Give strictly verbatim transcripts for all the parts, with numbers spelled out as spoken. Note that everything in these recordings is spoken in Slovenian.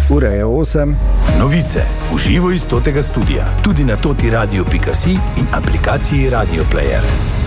Ura je osem. Novice v živo iz totega studia, tudi na toti radio pika si in aplikaciji Radio Player.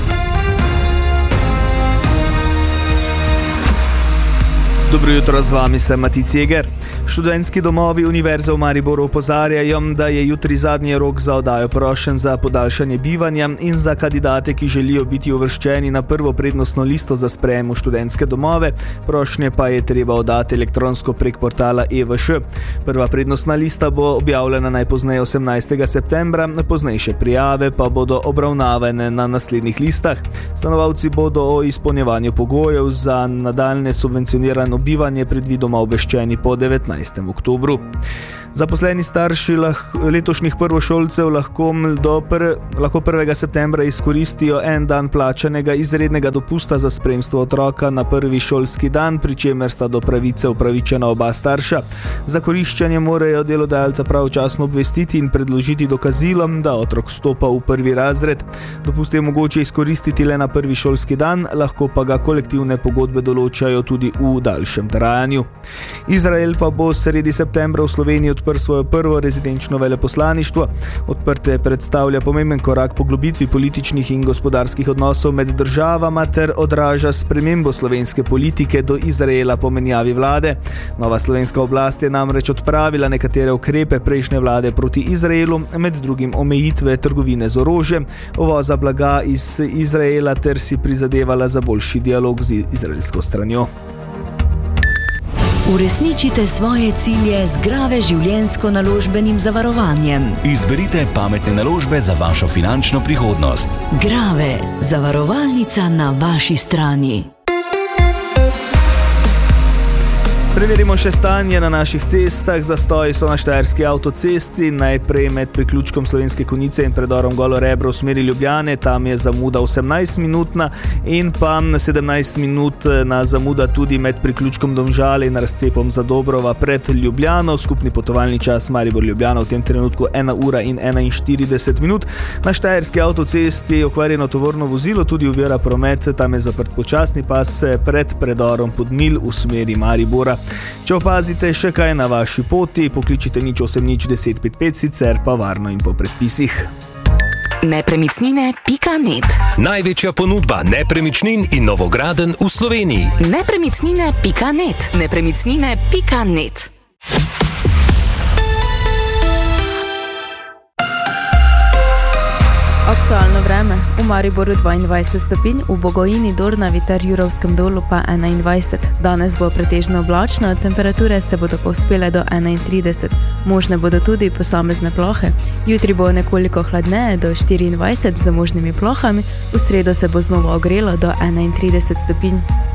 Dobro jutro, z vami sem Matic Jeger. Študentski domovi Univerze v Mariboru opozarjajo, da je jutri zadnji rok za oddajo prošenj za podaljšanje bivanja in za kandidate, ki želijo biti uvrščeni na prvo prednostno listo za sprejem v študentske domove. Prošnje pa je treba oddati elektronsko prek portala E V Š. Prva prednostna lista bo objavljena najpozneje osemnajstega septembra, poznejše prijave pa bodo obravnavane na naslednjih listah. Stanovalci bodo o izpolnjevanju pogojev za nadaljne subvencionirano bivanje predvidoma obveščeni po devetnajstem oktobru. Zaposleni starši lah, letošnjih prvošolcev lahko, do pr, lahko prvega septembra izkoristijo en dan plačanega izrednega dopusta za spremstvo otroka na prvi šolski dan, pri čemer sta do pravice upravičena oba starša. Za koriščenje morajo delodajalca pravočasno obvestiti in predložiti dokazilo, da otrok vstopa v prvi razred. Dopust je mogoče izkoristiti le na prvi šolski dan, lahko pa ga kolektivne pogodbe določajo tudi v daljšem trajanju. Izrael pa bo sredi septembra v Sloveniji odprl svojo prvo rezidenčno veleposlaništvo. Odprte predstavlja pomemben korak poglobitvi političnih in gospodarskih odnosov med državama ter odraža spremembo slovenske politike do Izraela po menjavi vlade. Nova slovenska oblast je namreč odpravila nekatere ukrepe prejšnje vlade proti Izraelu, med drugim omejitve trgovine z orožjem, uvoza blaga iz Izraela ter si prizadevala za boljši dialog z izraelsko stranjo. Uresničite svoje cilje z Grave življenjsko-naložbenim zavarovanjem. Izberite pametne naložbe za vašo finančno prihodnost. Grave, zavarovalnica na vaši strani. Preverimo še stanje na naših cestah. Zastoji so na štajerski avtocesti, najprej med priključkom Slovenske Konjice in predorom Golo Rebro v smeri Ljubljane. Tam je zamuda osemnajst minutna in pa sedemnajst minutna zamuda tudi med priključkom Domžale in razcepom Zadobrova pred Ljubljano. Skupni potovalni čas Maribor-Ljubljana v tem trenutku ena ura in enainštirideset minut. Na štajerski avtocesti je okvarjeno tovorno vozilo, tudi ovira promet, tam je zaprt počasni pas pred predorom Podmilj v smeri Maribora. Če opazite še kaj na vaši poti, pokličite nič osem nič deset pet pet, sicer pa varno in po predpisih. Nepremičnine pika net. Največja ponudba nepremičnin in novogradenj v Sloveniji. Nepremičnine pika net. Nepremičnine pika net. Aktualno vreme. V Mariboru dvaindvajset stopinj, v Bogojini, Dornavi ter Jurovskem dolu pa enaindvajset. Danes bo pretežno oblačno, temperature se bodo povzpele do enaintrideset. Možne bodo tudi posamezne plohe. Jutri bo nekoliko hladneje do štiriindvajset z možnimi plohami, v sredo se bo znova ogrelo do enaintrideset stopinj.